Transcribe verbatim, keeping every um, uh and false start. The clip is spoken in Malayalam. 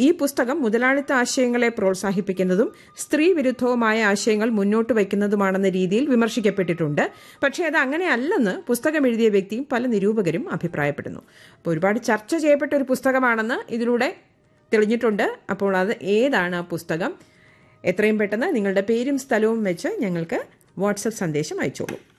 ഈ പുസ്തകം മുതലാളിത്ത ആശയങ്ങളെ പ്രോത്സാഹിപ്പിക്കുന്നതും സ്ത്രീ വിരുദ്ധവുമായ ആശയങ്ങൾ മുന്നോട്ട് വയ്ക്കുന്നതുമാണെന്ന രീതിയിൽ വിമർശിക്കപ്പെട്ടിട്ടുണ്ട്. പക്ഷേ അത് അങ്ങനെയല്ലെന്ന് പുസ്തകം എഴുതിയ വ്യക്തിയും പല നിരൂപകരും അഭിപ്രായപ്പെടുന്നു. അപ്പോൾ ഒരുപാട് ചർച്ച ചെയ്യപ്പെട്ട ഒരു പുസ്തകമാണെന്ന് ഇതിലൂടെ തെളിഞ്ഞിട്ടുണ്ട്. അപ്പോൾ അത് ഏതാണ് ആ പുസ്തകം? എത്രയും പെട്ടെന്ന് നിങ്ങളുടെ പേരും സ്ഥലവും വെച്ച് ഞങ്ങൾക്ക് വാട്സപ്പ് സന്ദേശം അയച്ചോളൂ.